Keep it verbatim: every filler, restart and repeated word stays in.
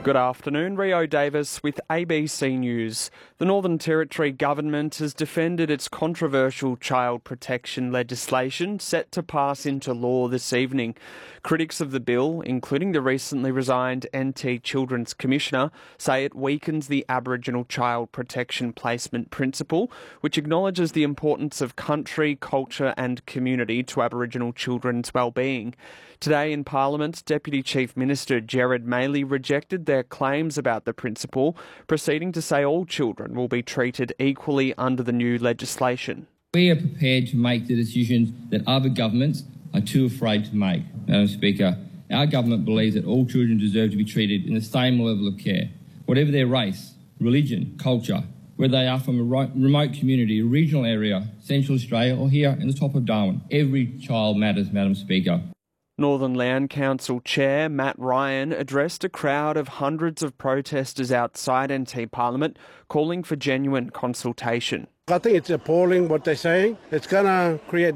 Good afternoon, Rio Davis with A B C News. The Northern Territory government has defended its controversial child protection legislation set to pass into law this evening. Critics of the bill, including the recently resigned N T Children's Commissioner, say it weakens the Aboriginal child protection placement principle, which acknowledges the importance of country, culture and community to Aboriginal children's well-being. Today in Parliament, Deputy Chief Minister Gerard Maley rejected their claims about the principle, proceeding to say all children will be treated equally under the new legislation. We are prepared to make the decisions that other governments are too afraid to make, Madam Speaker. Our government believes that all children deserve to be treated in the same level of care, whatever their race, religion, culture, whether they are from a remote community, a regional area, Central Australia or here in the top of Darwin. Every child matters, Madam Speaker. Northern Land Council Chair Matt Ryan addressed a crowd of hundreds of protesters outside N T Parliament, calling for genuine consultation. I think it's appalling what they're saying. It's going to create